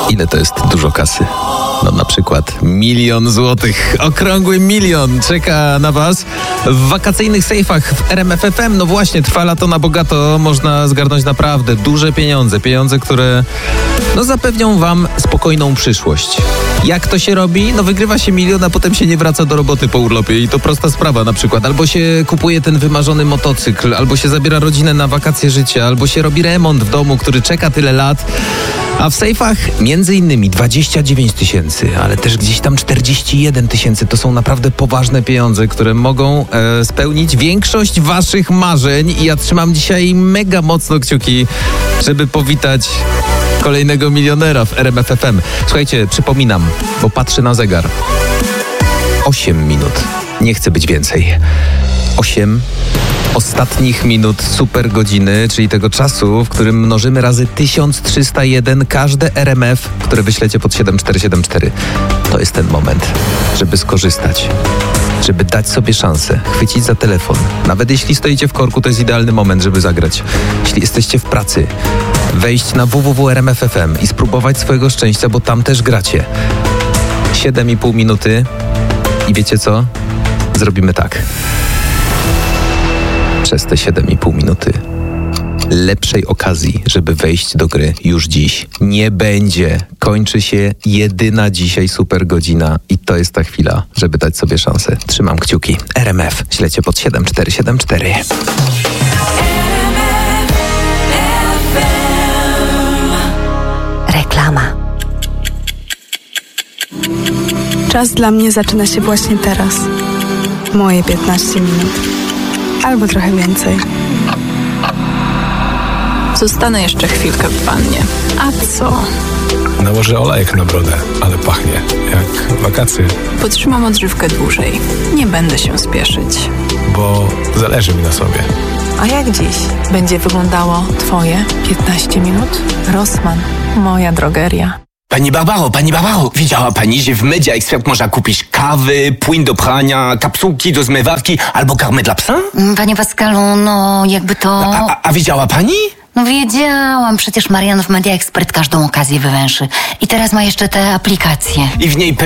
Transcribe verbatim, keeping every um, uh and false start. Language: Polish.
Ile to jest dużo kasy? No na przykład milion złotych. Okrągły milion czeka na was w wakacyjnych sejfach w R M F F M. No właśnie, trwa lato na bogato. Można zgarnąć naprawdę duże pieniądze. Pieniądze, które no zapewnią wam spokojną przyszłość. Jak to się robi? No wygrywa się milion, a potem się nie wraca do roboty po urlopie. I to prosta sprawa na przykład. Albo się kupuje ten wymarzony motocykl, albo się zabiera rodzinę na wakacje życia, albo się robi remont w domu, który czeka tyle lat. A w sejfach między innymi dwadzieścia dziewięć tysięcy, ale też gdzieś tam czterdzieści jeden tysięcy. To są naprawdę poważne pieniądze, które mogą e, spełnić większość waszych marzeń. I ja trzymam dzisiaj mega mocno kciuki, żeby powitać kolejnego milionera w R M F F M. Słuchajcie, przypominam, bo patrzę na zegar. osiem minut. Nie chcę być więcej. osiem ostatnich minut super godziny, czyli tego czasu, w którym mnożymy razy tysiąc trzysta jeden każde R M F, które wyślecie pod siedem cztery siedem cztery. To jest ten moment, żeby skorzystać, żeby dać sobie szansę, chwycić za telefon. Nawet jeśli stoicie w korku, to jest idealny moment, żeby zagrać. Jeśli jesteście w pracy, wejść na w w w kropka r m f f m i spróbować swojego szczęścia, bo tam też gracie. siedem i pół minuty i wiecie co? Zrobimy tak. Przez te siedem i pół minuty lepszej okazji, żeby wejść do gry już dziś nie będzie. Kończy się jedyna dzisiaj super godzina i to jest ta chwila, żeby dać sobie szansę. Trzymam kciuki. R M F, ślecie pod siedem cztery siedem cztery. Reklama. Czas dla mnie zaczyna się właśnie teraz. Moje piętnaście minut. Albo trochę więcej. Zostanę jeszcze chwilkę w wannie. A co? Nałożę olejek na brodę, ale pachnie jak wakacje. Potrzymam odżywkę dłużej. Nie będę się spieszyć. Bo zależy mi na sobie. A jak dziś będzie wyglądało twoje piętnaście minut? Rossmann, moja drogeria. Pani Barbaro, pani Barbaro, widziała pani, że w Media Expert można kupić kawy, płyn do prania, kapsułki do zmywarki albo karmę dla psa? Panie Pascalu, no jakby to... A, a, a widziała pani? No wiedziałam, przecież Marian w Media Expert każdą okazję wywęszy. I teraz ma jeszcze te aplikacje. I w niej